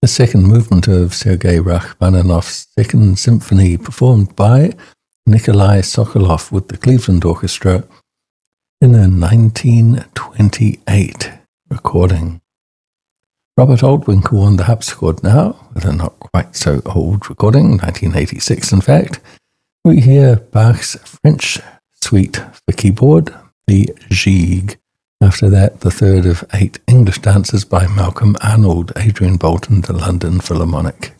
the second movement of Sergei Rachmaninoff's Second Symphony, performed by Nikolai Sokolov with the Cleveland Orchestra in a 1928 recording. Robert Oldwinkle on the harpsichord now, with a not quite so old recording, 1986 in fact. We hear Bach's French Suite for keyboard, the Gigue. After that, the third of 8 English dances by Malcolm Arnold, Adrian Bolton, the London Philharmonic.